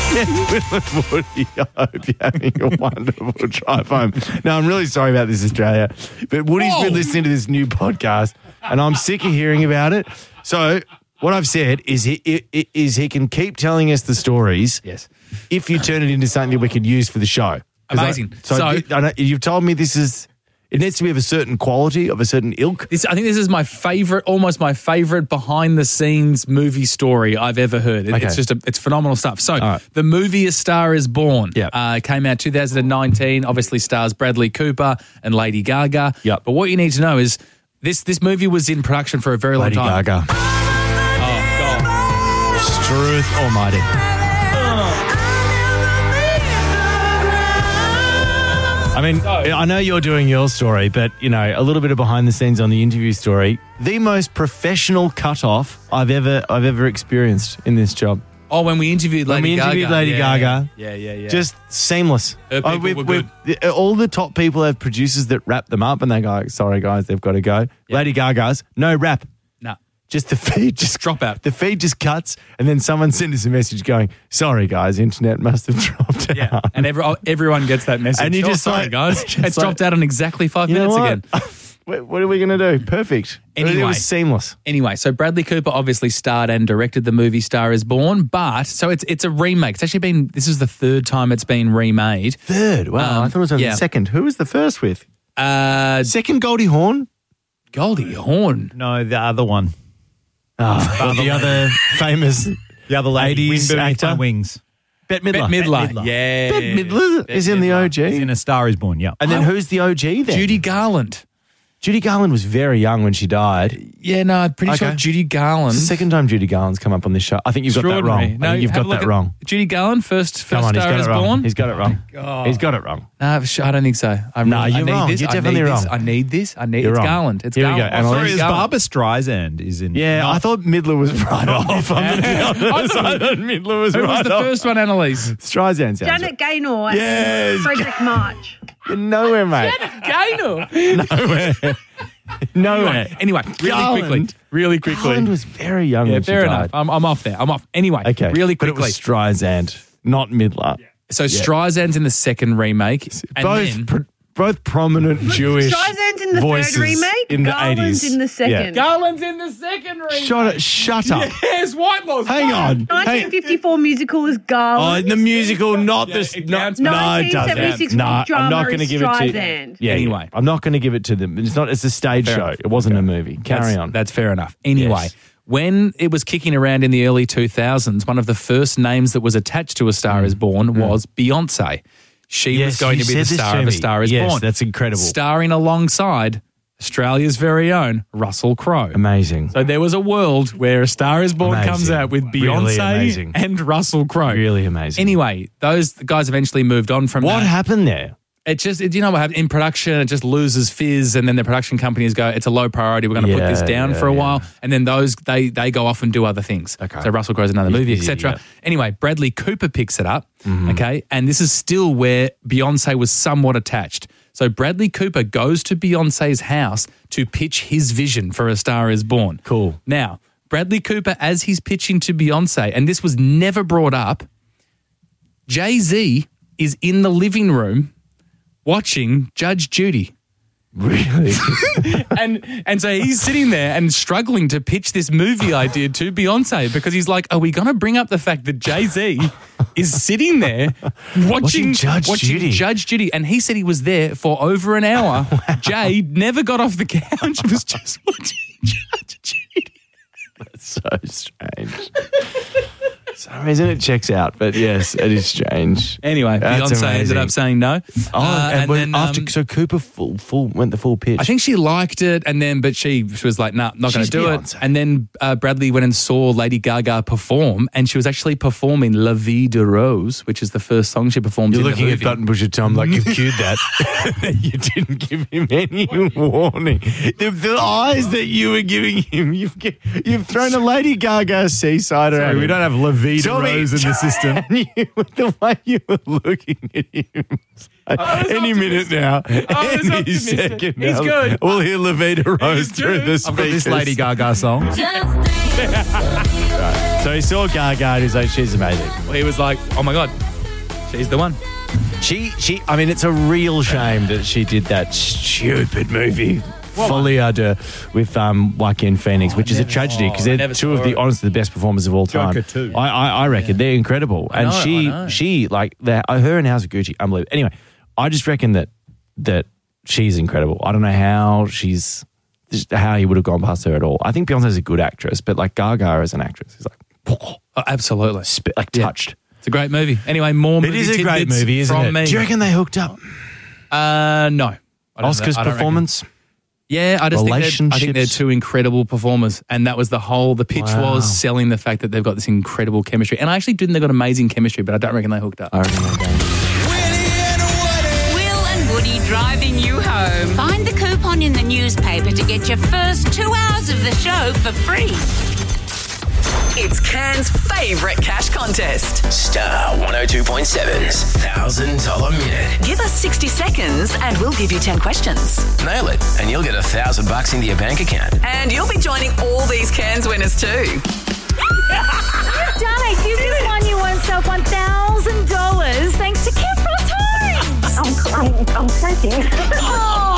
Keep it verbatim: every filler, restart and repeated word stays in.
Woody, I hope you're having a wonderful drive home. No, I'm really sorry about this, Australia. But Woody's Whoa. been listening to this new podcast, and I'm sick of hearing about it. So what I've said is he is he can keep telling us the stories. Yes. If you turn it into something that we could use for the show. 'Cause Amazing. I, so So- I, I know, you've told me this is. It needs to be of a certain quality, of a certain ilk. This, I think this is my favorite, almost my favorite behind-the-scenes movie story I've ever heard. It, Okay. It's just, a, it's phenomenal stuff. So, right. the movie A Star Is Born Yep. uh, came out two thousand nineteen. Obviously, stars Bradley Cooper and Lady Gaga. Yep. But what you need to know is this: this movie was in production for a very Lady long time. Gaga. Oh God! Struth Almighty. I mean, I know you're doing your story, but, you know, a little bit of behind the scenes on the interview story. The most professional cutoff I've ever I've ever experienced in this job. Oh, when we interviewed Lady When we Gaga. interviewed Lady yeah, Gaga. Yeah, yeah, yeah. Just seamless. Her people we've- were we've- all the top people have producers that wrap them up and they go, sorry, guys, they've got to go. Yeah. Lady Gaga's, no rap. no. Just the feed just Drop out. The feed just cuts, and then someone sends us a message going, "Sorry, guys, internet must have dropped Yeah, out." and every, everyone gets that message. And you Oh, just sorry, like- guys, just it's like- dropped out in exactly five You know minutes what? again. What what are we going to do? Perfect. It Anyway. was seamless. Anyway, so Bradley Cooper obviously starred and directed the movie Star Is Born, but so it's it's a remake. It's actually been this is the third time it's been remade. Third. Wow, Um, I thought it was only yeah. the second. Who was the first with? Uh, Second, Goldie Hawn. Goldie Hawn. No, the other one. Oh, the other famous The other lady. eighties Wind beneath actor. my wings. Bette Bette Midler. Midler. Midler. Yeah. Bette Midler Bette is in the Midler. O G. He's in A Star Is Born, yeah. And then who's the O G then? Judy Garland. Judy Garland was very young when she died. Yeah, no, I'm pretty sure Okay. Judy Garland. It's the second time Judy Garland's come up on this show. I think you've got that wrong. Extraordinary. I think you've have got a look that at wrong. Judy Garland, first, first Come on, he's Star got Is it wrong. Born. He's got it wrong. God. He's got it wrong. No, I don't think so. I'm, No, I you're need wrong. This. You're I definitely need wrong. This. I need this. I need You're it's wrong. Garland. It's Here we Garland. go. Oh, Analyze. sorry, Sorry, is Garland. Barbara Streisand is in. Yeah, I thought Midler was right off. I'm Yeah. gonna be honest. I thought Midler was Who right was the off. first one, Annalise? Streisand sounds Janet Gaynor. Yes. And Frederick March. right. Nowhere, mate. Gaynor. Nowhere. Nowhere. Anyway, anyway, really Garland. quickly. Really quickly. Garland was very young yeah, when she fair died. enough. I'm, I'm off there. I'm off. Anyway, Okay. really But it quickly. was Streisand, not Midler. so Streisand's in the second remake. And both then, pr- both prominent Jewish Streisand's in the voices third remake. in the Garland's eighties. in the second. Garland's in the second remake. Shut it. Shut up. Yes, White Law's Hang on. Hang- nineteen fifty-four musical is Oh, Garland. the musical, not Yeah, this. it No, counts. no, it nineteen doesn't. seventy-six No, rock drama I'm not going to is give it to. Streisand. Yeah, Anyway. yeah. I'm not going to give it to them. It's not. It's a stage Fair show. enough. It wasn't a movie. Carry that's, on. That's fair enough. Anyway, Yes. when it was kicking around in the early two thousands, one of the first names that was attached to A Star Is Born was Beyonce. She Mm. Yes, was going you to be the said this star to of A me. Star Is Yes, Born. that's incredible. Starring alongside Australia's very own Russell Crowe. Amazing. So there was a world where A Star Is Born Amazing. comes out with Really Beyonce amazing. and Russell Crowe. Really amazing. Anyway, those guys eventually moved on from what that. happened there? It just, it, you know what happened? In production, it just loses fizz, and then the production companies go, it's a low priority, we're going to put Yeah, this down yeah, for a yeah. while, and then those, they they go off and do other things. Okay. So Russell Crowe's another He's movie, busy, et cetera. yeah. Anyway, Bradley Cooper picks it up, Mm-hmm. okay, and this is still where Beyonce was somewhat attached. So Bradley Cooper goes to Beyonce's house to pitch his vision for A Star Is Born. Cool. Now, Bradley Cooper, as he's pitching to Beyonce, and this was never brought up, Jay-Z is in the living room watching Judge Judy. Really? And and so he's sitting there and struggling to pitch this movie idea to Beyonce because he's like, are we going to bring up the fact that Jay-Z is sitting there watching, Watching Judge watching Judy. Judge Judy? And he said he was there for over an hour. Jay never got off the couch, was just watching Judge Judy. That's so strange. For some reason it checks out, but yes, it is strange. Anyway, That's Beyonce ended amazing. up saying no. Oh, Uh, and, when- then, after um, so Cooper full full went the full pitch. I think she liked it, and then but she, she was like, "Nah, not going She's to do Beyonce. it." And then uh, Bradley went and saw Lady Gaga perform, and she was actually performing "La Vie de Rose," which is the first song she performed. You're in looking the at movie. Button Pusher Tom like you've cued that. You didn't give him any warning. The, the eyes that you were giving him, you've gi- you've thrown a Lady Gaga seasider. Sorry, at we him. don't have La Vie Lavita Tell me- Rose in the system. And you, the way you were looking at him. I was Any minute now, I was any optimistic. second He's now, good. we'll hear Levita Rose He's through good. the I've speakers. got this Lady Gaga song. So he saw Gaga and he's like, she's amazing. Well, he was like, oh my God, she's the one. She, she. I mean, it's a real shame that she did that stupid movie. Folie à Deux with um, Joaquin Phoenix, which is a tragedy because oh, I they're never two of saw the it. honestly the best performers of all time. Joker too. I, I, I reckon they're incredible, and know, I she know. she like the, her and House of Gucci, unbelievable. Anyway, I just reckon that that she's incredible. I don't know how she's just how he would have gone past her at all. I think Beyonce's a good actress, but like Gaga as an actress is like Oh, absolutely. sp- like Yeah. touched. It's a great movie. Anyway, more It movie is a great tidbits movie, isn't from it? me. Do you reckon they hooked up? Uh, no. I don't- Oscar's I don't reckon. performance. Yeah, I just think they're, I think they're Relationships. two incredible performers, and that was the whole. The pitch Wow. was selling the fact that they've got this incredible chemistry, and I actually do think they've got amazing chemistry, but I don't reckon they hooked up. I reckon they don't. Will and Woody driving you home. Find the coupon in the newspaper to get your first two hours of the show for free. It's Can's favourite cash contest. Star one oh two point seven's one thousand dollars minute. Give us sixty seconds and we'll give you ten questions. Nail it, and you'll get a thousand bucks into your bank account. And you'll be joining all these Cans winners too.